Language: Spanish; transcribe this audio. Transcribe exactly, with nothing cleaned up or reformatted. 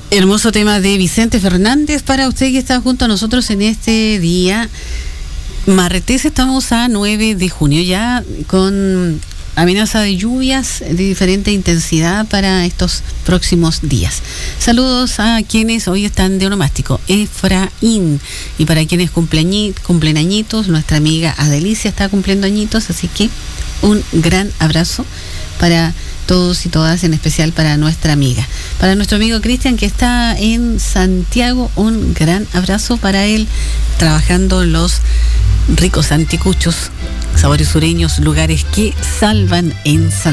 Hermoso tema de Vicente Fernández para usted que está junto a nosotros en este día martes. Estamos a nueve de junio ya con amenaza de lluvias de diferente intensidad para estos próximos días. Saludos a quienes hoy están de onomástico, Efraín, y para quienes cumplen, cumplen añitos, nuestra amiga Adelicia está cumpliendo añitos, así que un gran abrazo para todos y todas, en especial para nuestra amiga. Para nuestro amigo Cristian, que está en Santiago, un gran abrazo para él, trabajando en los ricos anticuchos, sabores sureños, lugares que salvan en Santiago.